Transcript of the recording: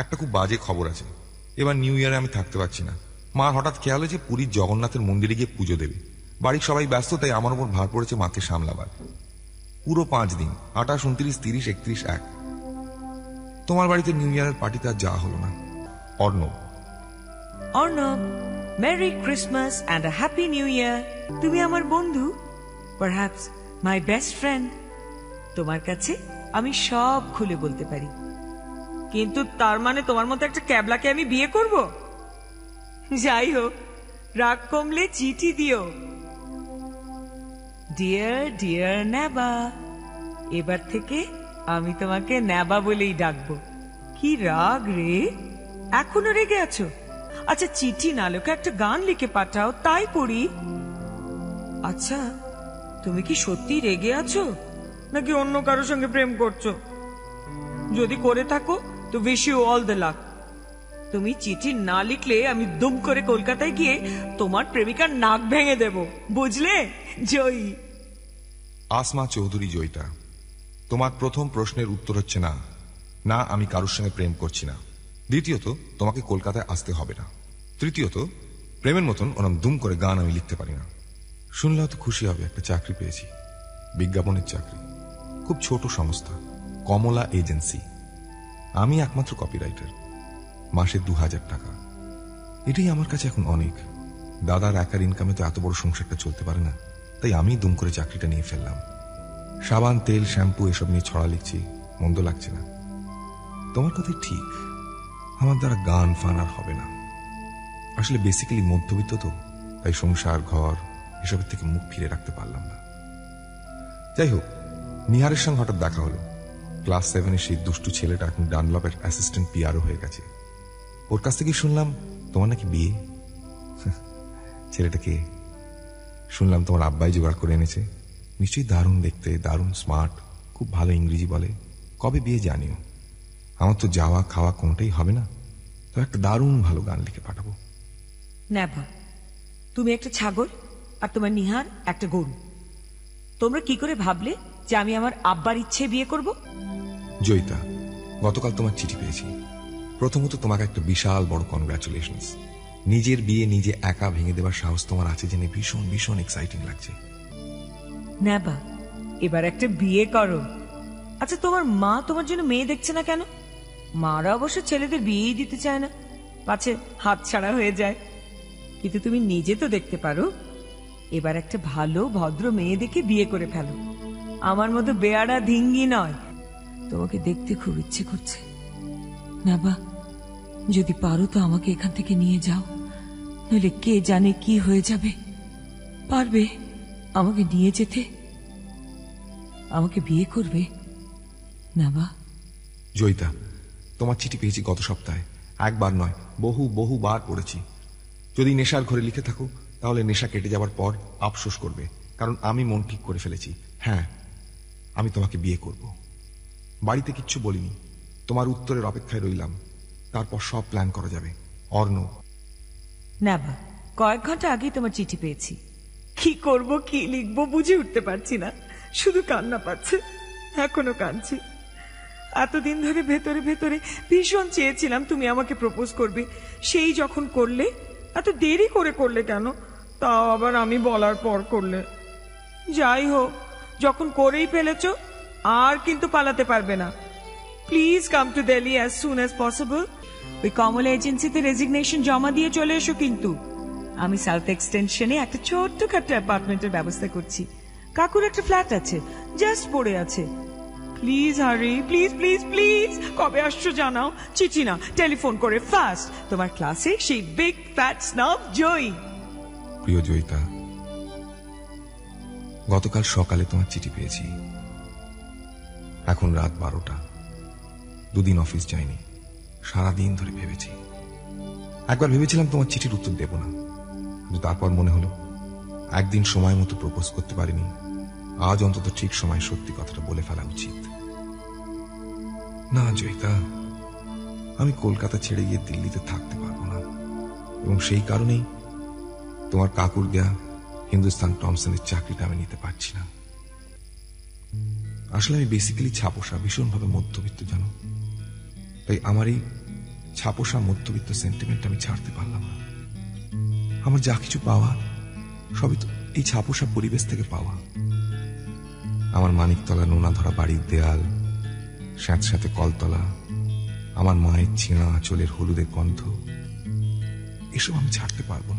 একটা খুব বাজে খবর আছে। এবার নিউ ইয়ারে আমি থাকতে পারছি না। মার হঠাৎ খেয়াল হয়েছে পুরীর জগন্নাথের মন্দিরে গিয়ে পুজো দেবে। বাড়ির সবাই ব্যস্ত, তাই আমার উপর ভার পড়েছে মাকে সামলাবার। পুরো 5 দিন, 28, 29, 30, 31, 1। তোমার বাড়িতে নিউ ইয়ারের পার্টিতে আর যাওয়া হলো না। Arnab. Arnab, merry Christmas and a happy new year. তুমি আমার বন্ধু, পারহ্যাপস মাই বেস্ট ফ্রেন্ড। তোমার কাছে আমি সব খুলে বলতে পারি, কিন্তু তার মানে তোমার মতো একটা ক্যাবলাকে আমি বিয়ে করব? যাই হোক, রাগ কমলে চিঠি দিও। ডিয়ার ডিয়ার নেবা। এবার থেকে আমি তোমাকে নেবা বলেই ডাকবো। কি রাগ রে, এখনো রেগে আছো? আচ্ছা, চিঠি না লোকে একটা গান লিখে পাঠাও, তাই পড়ি। আচ্ছা, তুমি কি সত্যি রেগে আছো নাকি অন্য কারোর সঙ্গে প্রেম করছো? যদি করে থাকো তো wish you all the luck. তুমি চিঠি না লিখলে আমি দুম করে কলকাতায় গিয়ে তোমার প্রেমিকার নাক ভেঙে দেব, বুঝলে? জয়ী। আসমা চৌধুরী জয়িতা, তোমার প্রথম প্রশ্নের উত্তর হচ্ছে না। না, আমি কারোর সঙ্গে প্রেম করছি না। দ্বিতীয়ত, তোমাকে কলকাতায় আসতে হবে না। তৃতীয়ত, প্রেমের মতন ওরম দুম করে গান আমি লিখতে পারি না। শুনলে হয়তো খুশি হবে, একটা চাকরি পেয়েছি, বিজ্ঞাপনের চাকরি, খুব ছোট সংস্থা, কমলা এজেন্সি। আমি একমাত্র কপিরাইটার, মাসে 2000 টাকা। এটাই আমার কাছে এখন অনেক। দাদার একার ইনকামে তো এত বড় সংসারটা চলতে পারে না, তাই আমি দুম করে চাকরিটা নিয়ে ফেললাম। সাবান, তেল, শ্যাম্পু এসব নিয়ে ছড়া লিখছি, মন্দ লাগছে না। তোমার কথাই ঠিক, আমার দ্বারা গান ফান আর হবে না। আসলে বেসিক্যালি মধ্যবিত্ত তো, তাই সংসার, ঘর এসবের থেকে মুখ ফিরে রাখতে পারলাম না। যাই হোক, নিহারের সঙ্গে হঠাৎ দেখা হলো। ক্লাস 7-এর সেই দুষ্টু ছেলেটা এখন ডানলপের অ্যাসিস্ট্যান্ট পিআরও হয়ে গেছে। ওর কাছ থেকে শুনলাম তোমার নাকি বিয়ে। ছেলেটাকে শুনলাম তোমার আব্বাই জোগাড় করে এনেছে। নিশ্চয়ই দারুণ দেখতে, দারুণ স্মার্ট, খুব ভালো ইংরেজি বলে। কবে বিয়ে জানিও। আমার তো যাওয়া খাওয়া কোনটাই হবে না, তো একটা দারুণ ভালো গান লিখে পাঠাবো। নেভা, তুমি একটা ছাগল আর তোমার নিহার একটা গরু। তোমরা কি করে ভাবলে যে আমি আমার আব্বার ইচ্ছে বিয়ে করব? জয়িতা, গতকাল তোমার চিঠি পেয়েছি। প্রথমত তোমাকে একটা বিশাল বড় কনগ্রাচুলেশনস। নিজের বিয়ে নিজে একা ভেঙে দেবার সাহস তোমার আছে জেনে ভীষণ ভীষণ এক্সাইটিং লাগছে। নেবা, এবার একটা বিয়ে করো। আচ্ছা, তোমার মা তোমার জন্য মেয়ে দেখছে না কেন? মারা অবশ্য ছেলেদের বিয়েই দিতে চায় না, পাছে হাত ছাড়া হয়ে যায়। কিন্তু তুমি নিজে তো দেখতে পারো। এবার একটা ভালো ভদ্র মেয়ে দেখে বিয়ে করে ফেলো। আমার মতো বেয়ারা ধিঙ্গি নয়। তোমাকে দেখতে খুব ইচ্ছে করছে। নেবা, যদি পারো তো আমাকে এখান থেকে নিয়ে যাও, নইলে কে জানে কি হয়ে যাবে। পারবে আমাকে নিয়ে যেতে? আমাকে বিয়ে করবে নেবা? জয়িতা, তোমার চিঠি পেয়েছি গত সপ্তাহে। একবার নয়, বহুবার পড়েছি। যদি নেশার ঘরে লিখে থাকো তাহলে নেশা কেটে যাবার পর আফসোস করবে, কারণ আমি মন ঠিক করে ফেলেছি। হ্যাঁ, আমি তোমাকে বিয়ে করব। বাড়িতে কিচ্ছু বলিনি, তোমার উত্তরের অপেক্ষায় রইলাম। তারপর সব প্ল্যান করা যাবে। অর্ণব। নেবা, কয়েক ঘন্টা আগেই তোমার চিঠি পেয়েছি। কি করব, কি লিখবো বুঝে উঠতে পারছি না। শুধু কান্না পাচ্ছে, এখনো কাঁদছি। এতদিন ধরে ভেতরে ভেতরে ভীষণ চেয়েছিলাম তুমি আমাকে প্রপোজ করবে। সেই যখন করলে, এত দেরি করে করলে কেন? তাও আবার আমি বলার পর করলে। যাই হোক, যখন করেই ফেলেছ আর কিন্তু পালাতে পারবে না। Please come to Delhi as soon as possible. ওই কমলা এজেন্সিতে রেজিগনেশন জমা দিয়ে চলে এসো। কিন্তু আমি সাউথ এক্সটেনশনে একটা ছোট্টখাটো অ্যাপার্টমেন্টের ব্যবস্থা করছি। কাকুর একটা ফ্ল্যাট আছে, জাস্ট পড়ে আছে। প্লিজ হারি, প্লিজ প্লিজ প্লিজ। কবে আসছো জানাও, চিঠি না টেলিফোন করে ফাস্ট। তোমার ক্লাসে সেই বিগ ফ্যাট স্নব জয়ী। প্রিয় জয়িতা, গতকাল সকালে তোমার চিঠি পেয়েছি। এখন রাত 12টা। দুদিন অফিস যাইনি, সারাদিন ধরে ভেবেছি। একবার ভেবেছিলাম তোমার চিঠির উত্তর দেব না, কিন্তু তারপর মনে হলো একদিন সময় মতো প্রপোজ করতে পারিনি, আজ অন্তত ঠিক সময় সত্যি কথাটা বলে ফেলা উচিত। না জয়িতা, আমি কলকাতা ছেড়ে গিয়ে দিল্লিতে থাকতে পারবো না, এবং সেই কারণেই তোমার কাকুর দেয়া হিন্দুস্তান টমসনের চাকরিটা আমি নিতে পারছি না। আসলে আমি বেসিক্যালি ছাপোষা, ভীষণভাবে মধ্যবিত্ত জানো। তাই আমার এই ছাপোষা মধ্যবিত্ত সেন্টিমেন্ট আমি ছাড়তে পারলাম না। আমার যা কিছু পাওয়া সবই তো এই ছাপোষা পরিবেশ থেকে পাওয়া। আমার মানিকতলা নোনা ধরা বাড়ির দেয়াল, স্যাঁতস্যাঁতে কলতলা, আমার মায়ের ছেঁড়া আঁচলের হলুদের গন্ধ, এসব আমি ছাড়তে পারবো না।